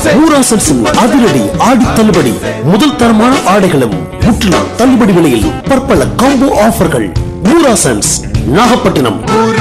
ஊராசன்ஸின் அதிரடி ஆடி தள்ளுபடி. முதல் தரமான ஆடைகளும் முற்றிலும் தள்ளுபடி விலையில் பற்பல காம்போ ஆஃபர்கள். ஊராசன்ஸ், நாகப்பட்டினம்.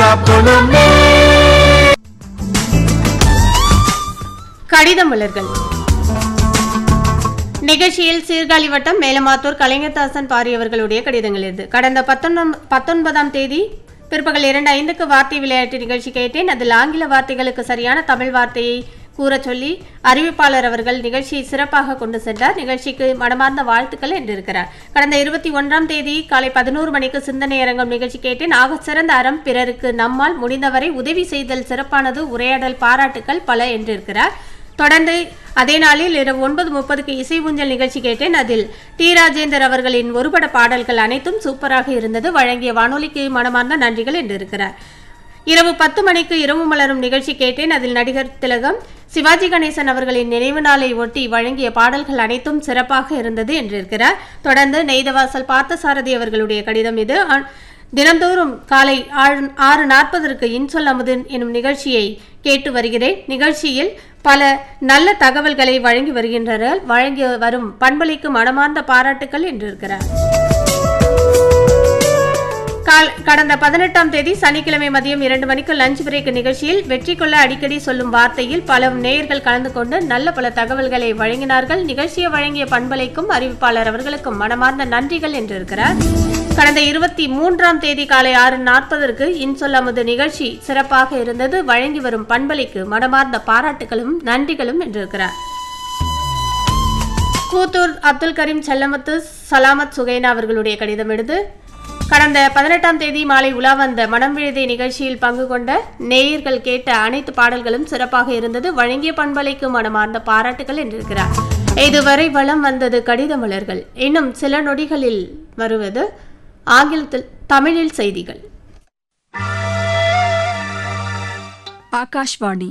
கடிதம் மலர்கள் நிகழ்ச்சியில் சீர்காழி வட்டம் மேலமாத்தூர் கலைஞர்தாசன் பாரியவர்களுடைய கடிதங்கள் இருந்து கடந்த 19ஆம் தேதி பிற்பகல் 2:05 வார்த்தை விளையாட்டு நிகழ்ச்சி கேட்டேன். அதில் ஆங்கில வார்த்தைகளுக்கு சரியான தமிழ் வார்த்தையை கூற சொல்லி அறிவிப்பாளர் அவர்கள் நிகழ்ச்சியை சிறப்பாக கொண்டு சென்றார். நிகழ்ச்சிக்கு மனமார்ந்த வாழ்த்துக்கள் என்றிருக்கிறார். கடந்த 21ஆம் தேதி காலை 11 மணிக்கு சிந்தனை அரங்கம் நிகழ்ச்சி கேட்டேன். ஆக சிறந்த அறம் பிறருக்கு நம்மால் முடிந்தவரை உதவி செய்தல் சிறப்பானது, உரையாடல் பாராட்டுக்கள் பல என்றிருக்கிறார். தொடர்ந்து அதே நாளில் இரவு 9:30க்கு இசை ஊஞ்சல் நிகழ்ச்சி கேட்டேன். அதில் டி ராஜேந்தர் அவர்களின் ஒருபட பாடல்கள் அனைத்தும் சூப்பராக இருந்தது. வழங்கிய வானொலிக்கு மனமார்ந்த நன்றிகள் என்றிருக்கிறார். இரவு 10 மணிக்கு இரவு மலரும் நிகழ்ச்சி கேட்டேன். அதில் நடிகர் திலகம் சிவாஜி கணேசன் அவர்களின் நினைவு நாளை ஒட்டி வழங்கிய பாடல்கள் அனைத்தும் சிறப்பாக இருந்தது என்றிருக்கிறார். தொடர்ந்து நெய்தவாசல் பார்த்தசாரதி அவர்களுடைய கடிதம் இது. தினந்தோறும் காலை 6:40க்கு இன்சொல் அமுதன் எனும் நிகழ்ச்சியை கேட்டு வருகிறேன். நிகழ்ச்சியில் பல நல்ல தகவல்களை வழங்கி வருகின்றனர். வழங்கி வரும் பண்பலைக்கு மனமார்ந்த பாராட்டுக்கள் என்றிருக்கிறார். கடந்த 18ஆம் தேதி சனிக்கிழமை மதியம் 2 மணிக்கு லஞ்ச் பிரேக் நிகழ்ச்சியில் வெற்றி கொள்ள அடிக்கடி சொல்லும் வார்த்தையில் பல நேயர்கள் கலந்து கொண்டு நல்ல பல தகவல்களை வழங்கினார்கள். நிகழ்ச்சியை வழங்கிய பண்பலைக்கும் அறிவிப்பாளர் அவர்களுக்கும் மனமார்ந்த நன்றிகள் என்றிருக்கிறார். கடந்த 23ஆம் தேதி காலை 6:40க்கு இன்சொல் அமுது நிகழ்ச்சி சிறப்பாக இருந்தது. வழங்கி வரும் பண்பலைக்கு மனமார்ந்த பாராட்டுகளும் நன்றிகளும் என்றிருக்கிறார். கூத்தூர் அப்துல் கரீம் செல்லமுத்து சலாமத் சுகைனா அவர்களுடைய கடிதம் எடுத்து கடந்த 18ஆம் தேதி மாலை உலா வந்த மனம் விழுதை நிகழ்ச்சியில் பங்கு கொண்ட நேயர்கள் கேட்ட அனைத்து பாடல்களும் சிறப்பாக இருந்தது. வழங்கிய பண்பலைக்கு மனமார்ந்த பாராட்டுகள் என்றிருக்கிறார். இதுவரை வலம் வந்தது கடித மலர்கள். இன்னும் சில நொடிகளில் வருவது ஆங்கிலத்தில் தமிழில் செய்திகள். ஆகாஷ்வாணி.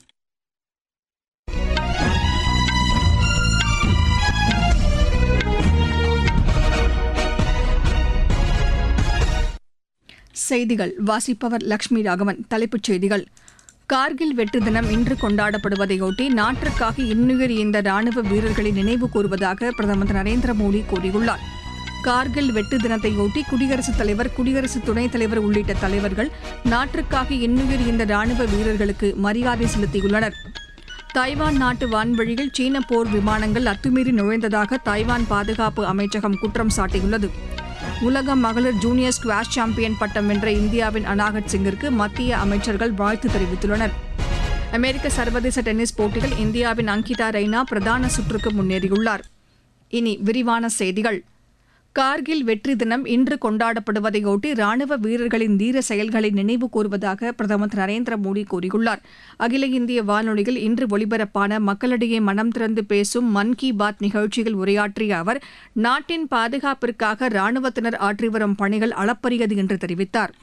செய்திகள் வாசிப்பவர் லட்சுமி ராகவன். தலைப்புச் செய்திகள். கார்கில் வெற்றி தினம் இன்று கொண்டாடப்படுவதையொட்டி நாட்டிற்காக இன்னுயிர் ஈந்த ராணுவ வீரர்களை நினைவு கூறுவதாக பிரதமர் திரு நரேந்திர மோடி கூறியுள்ளார். கார்கில் வெற்றி தினத்தையொட்டி குடியரசுத் தலைவர், குடியரசு துணைத் தலைவர் உள்ளிட்ட தலைவர்கள் நாட்டிற்காக இன்னுயிர் ஈந்த ராணுவ வீரர்களுக்கு மரியாதை செலுத்தியுள்ளனர். தாய்வான் நாட்டு வான்வழியில் சீன போர் விமானங்கள் அத்துமீறி நுழைந்ததாக தாய்வான் பாதுகாப்பு அமைச்சகம் குற்றம் சாட்டியுள்ளது. உலக மகளிர் ஜூனியர் ஸ்குவாஷ் சாம்பியன் பட்டம் வென்ற இந்தியாவின் அனாகட் சிங்கிற்கு மத்திய அமைச்சர்கள் வாழ்த்து தெரிவித்துள்ளனர். அமெரிக்க சர்வதேச டென்னிஸ் போட்டியில் இந்தியாவின் அங்கிதா ரெய்னா பிரதான சுற்றுக்கு முன்னேறியுள்ளார். இனி விரிவான செய்திகள். கார்கில் வெற்றி தினம் இன்று கொண்டாடப்படுவதையொட்டி ராணுவ வீரர்களின் தீர செயல்களை நினைவு கூறுவதாக பிரதமர் திரு நரேந்திர மோடி கூறியுள்ளார். அகில இந்திய வானொலியில் இன்று ஒலிபரப்பான மக்களிடையே மனம் திறந்து பேசும் மன் கி பாத் நிகழ்ச்சியில் உரையாற்றிய அவர் நாட்டின் பாதுகாப்பிற்காக ராணுவத்தினர் ஆற்றி வரும் பணிகள் அளப்பரியது என்று தெரிவித்தார்.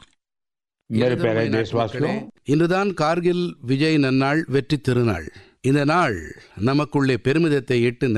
இன்றுதான் கார்கில் விஜய் நன்னாள், வெற்றி திருநாள். இந்த நாள் நமக்குள்ளே பெருமிதத்தை இட்டு